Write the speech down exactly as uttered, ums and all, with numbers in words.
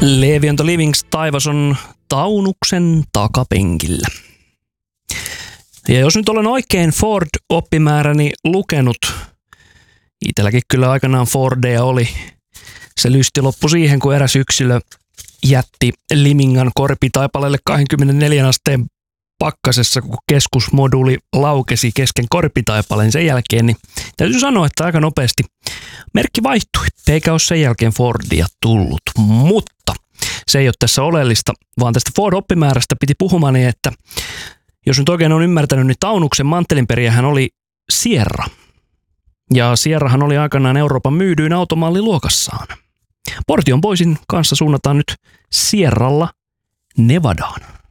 Levi on the Livings, taivas on Taunuksen takapenkillä. Ja jos nyt olen oikein Ford-oppimääräni lukenut, itselläkin kyllä aikanaan Fordeja oli, se lysti loppui siihen, kun eräs yksilö jätti Limingan korpitaipaleelle kaksikymmentäneljä asteen pakkasessa, kun keskusmoduuli laukesi kesken korpitaipaleen sen jälkeen, niin täytyy sanoa, että aika nopeasti merkki vaihtui, eikä ole sen jälkeen Fordia tullut. Mutta se ei ole tässä oleellista, vaan tästä Ford-oppimäärästä piti puhumani, että jos nyt oikein on ymmärtänyt, niin Taunuksen mantelinperijähän oli Sierra. Ja Sierrahan oli aikanaan Euroopan myydyin automalli luokassaan. Portion Boysin kanssa suunnataan nyt Sierralla Nevadaan.